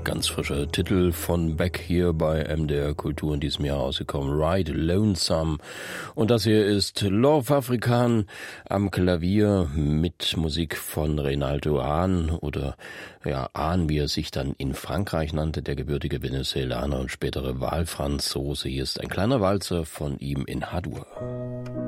Ganz frischer Titel von Beck hier bei MDR Kultur in diesem Jahr rausgekommen, Ride Lonesome. Und das hier ist Love African am Klavier mit Musik von Reynaldo Hahn oder ja, Hahn, wie er sich dann in Frankreich nannte, der gebürtige Venezuelaner und spätere Wahlfranzose. Hier ist ein kleiner Walzer von ihm in H-Dur.